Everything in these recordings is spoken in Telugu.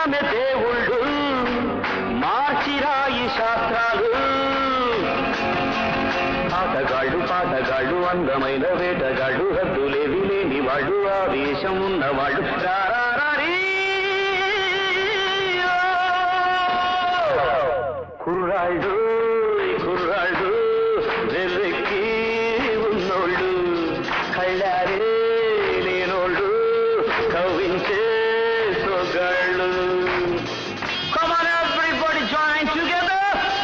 మనమే దేవుళ్ళు మార్చిరాయి శాస్త్రాలు. పాటగాళ్ళు అందమైన వేటగాళ్ళు హద్దులేవి లేని వాళ్ళు ఆవేశం ఉన్నవాళ్ళు కుర్రాళ్ళు కుర్రాళ్ళు వెర్రెక్కి ఉన్నోళ్ళు కళ్ళారే లేనోళ్ళు కవ్వించే సొగాళ్ళు. Come on everybody join together.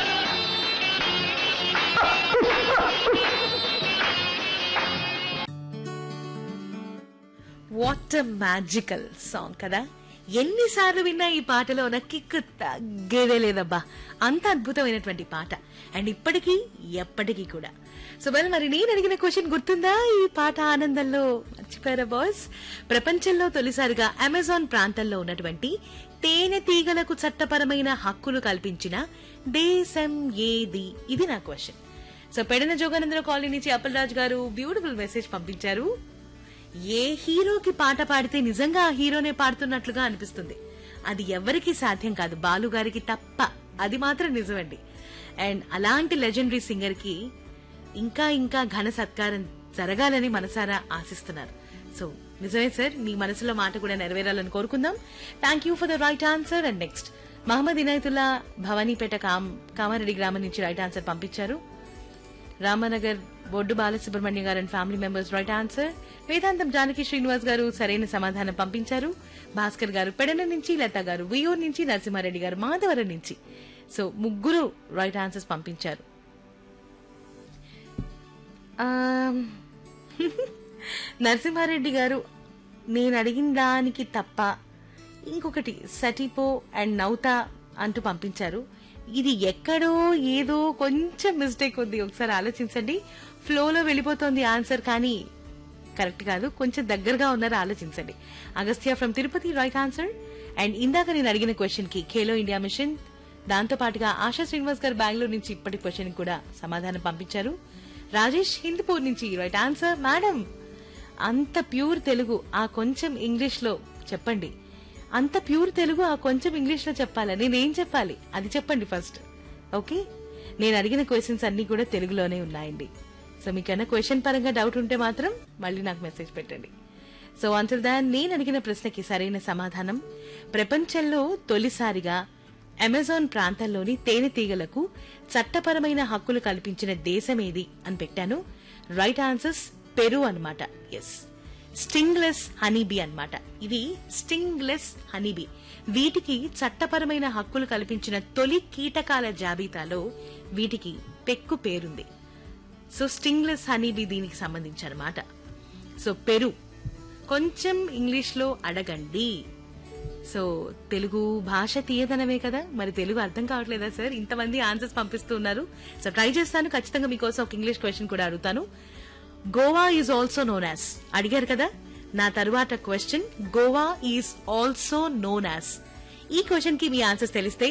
What a magical song కదా. ఎన్నిసార్లు విన్నా ఈ పాటలో ఉన్న కిక్ తగ్గేదే లేదబ్బా. అంత అద్భుతమైనటువంటి పాట అండ్ ఇప్పటికీ ఎప్పటికీ కూడా. సో మరి నేను అడిగిన క్వశ్చన్ గుర్తుందా? ఈ పాట ఆనందంలో మర్చిపోయారా బాయ్స్? ప్రపంచంలో తొలిసారిగా అమెజాన్ ప్రాంతంలో ఉన్నటువంటి తేనెటీగలకు చట్టపరమైన హక్కులు కల్పించిన దేశం ఏది? ఇది నా క్వశ్చన్. సో పెడన జోగానందర కాలనీ నుంచి అప్పలరాజు గారు బ్యూటిఫుల్ మెసేజ్ పంపించారు. ఏ హీరోకి పాట పాడితే నిజంగా ఆ హీరోనే పాడుతున్నట్లుగా అనిపిస్తుంది. అది ఎవరికి సాధ్యం కాదు, బాలు గారికి తప్ప. అది మాత్రం నిజమండి. అండ్ అలాంటి లెజెండరీ సింగర్ కి ఇంకా ఇంకా ఘన సత్కారం జరగాలని మనసారా ఆశిస్తున్నారు. సో నిజమే సార్, మీ మనసులో మాట కూడా నెరవేరాలని కోరుకుందాం. Thank you for the right answer. And next Mohammed Inayatullah Bhavanipeta Kamareddy గ్రామం నుంచి రైట్ ఆన్సర్ పంపించారు. రామనగర్ బొడ్డు బాలసుబ్రహ్మణ్యం గారు and family members right answer. వేదాంతం జానకి శ్రీనివాస్ గారు సరైన సమాధానం పంపించారు. భాస్కర్ గారు పెడన నుంచి, లత గారు వియూర్ నుంచి, నరసింహారెడ్డి గారు మాధవరం నుంచి. సో ముగ్గురు రైట్ ఆన్సర్స్ పంపించారు. నరసింహారెడ్డి గారు నేను అడిగిన దానికి తప్ప ఇంకొకటి సటిపో అండ్ నౌతా అంటూ పంపించారు. ఇది ఎక్కడో ఏదో కొంచెం మిస్టేక్ ఉంది, ఒకసారి ఆలోచించండి. ఫ్లోలో వెళ్ళిపోతోంది ఆన్సర్, కానీ కరెక్ట్ కాదు, కొంచెం దగ్గరగా ఉన్నారు, ఆలోచించండి. Agastya from Tirupati right answer. And ఇందాక నేను అడిగిన క్వశ్చన్ కి ఖేలో ఇండియా మిషన్, దాంతో పాటుగా ఆశా శ్రీనివాస్ గారు బెంగళూరు నుంచి ఇప్పటి క్వశ్చన్ కూడా సమాధానం పంపించారు. రాజేష్ హిందూపూర్ నుంచి రైట్ ఆన్సర్. మేడం అంత ప్యూర్ తెలుగు ఆ కొంచెం ఇంగ్లీష్ లో చెప్పండి. అంత ప్యూర్ తెలుగు ఆ కొంచెం ఇంగ్లీష్ లో చెప్పాలా? నేనేం చెప్పాలి అది చెప్పండి ఫస్ట్. ఓకే, నేను అడిగిన క్వశ్చన్స్ అన్ని కూడా తెలుగులోనే ఉన్నాయండి. సో మీకన్నా క్వశ్చన్ పరంగా డౌట్ ఉంటే మాత్రం మళ్ళీ నాకు మెసేజ్ పెట్టండి. సో అంటిల్ దాన్ నేను అడిగిన ప్రశ్నకి సరైన సమాధానం ప్రపంచంలో తొలిసారిగా అమెజాన్ ప్రాంతంలోని తేనెటీగలకు చట్టపరమైన హక్కులు కల్పించిన దేశమేది అని పెట్టాను. రైట్ ఆన్సర్స్ పెరు అన్నమాట. ఎస్, స్టింగ్లెస్ హనీబీ అన్నమాట. ఇవి స్టింగ్లెస్ హనీబీ. వీటికి చట్టపరమైన హక్కులు కల్పించిన తొలి కీటకాల జాబితాలో వీటికి పెక్కు పేరుంది. సో స్టింగ్లెస్ హనీబీ దీనికి సంబంధించనమాట. సో పెరు కొంచెం ఇంగ్లీష్ లో అడగండి. సో తెలుగు భాష తీయదనమే కదా, మరి తెలుగు అర్థం కావట్లేదా సార్? ఇంతమంది ఆన్సర్స్ పంపిస్తూ ఉన్నారు. సో ట్రై చేస్తాను, ఖచ్చితంగా మీకోసం ఒక ఇంగ్లీష్ క్వశ్చన్ కూడా అడుగుతాను. Goa is also known as అడిగారు కదా, నా తరువాత question Goa is also known as. ఈ క్వశ్చన్ కి మీ ఆన్సర్స్ తెలిస్తే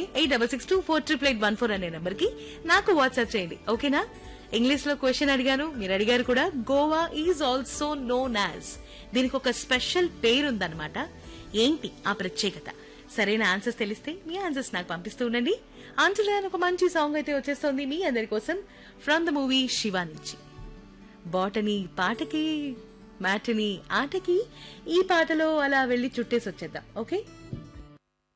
8662488814 అనే నెంబర్ కి నాకు వాట్సాప్ చేయండి. ఓకేనా? ఇంగ్లీష్ లో క్వశ్చన్ అడిగాను, మీరు అడిగారు కూడా. Goa is also known as, దీనికి ఒక స్పెషల్ పేరుందన్నమాట. ఏంటి ఆ ప్రత్యేకత? సరైన ఆన్సర్స్ తెలిస్తే మీ ఆన్సర్స్ నాకు పంపిస్తూ ఉండండి. ఆన్సర్ ఒక మంచి సాంగ్ అయితే వచ్చేస్తోంది మీ అందరి కోసం ఫ్రమ్ ద మూవీ శివ నుంచి. బాటనీ పాటకి మ్యాటనీ ఆటకి ఈ పాటలో అలా వెళ్లి చుట్టేసి వచ్చేద్దాం. ఓకే.